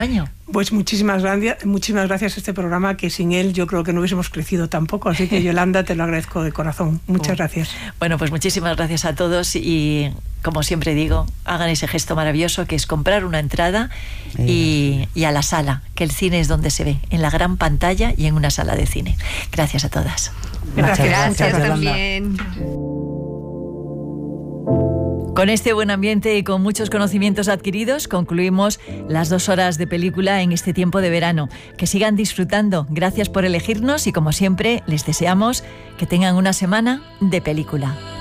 año. Pues muchísimas gracias a este programa, que sin él yo creo que no hubiésemos crecido tampoco, así que Yolanda, te lo agradezco de corazón. Muchas gracias. Bueno, pues muchísimas gracias a todos y, como siempre digo, hagan ese gesto maravilloso que es comprar una entrada y a la sala, que el cine es donde se ve, en la gran pantalla y en una sala de cine. Gracias a todas. Gracias también. Con este buen ambiente y con muchos conocimientos adquiridos, concluimos las 2 horas de película en este tiempo de verano. Que sigan disfrutando. Gracias por elegirnos y, como siempre, les deseamos que tengan una semana de película.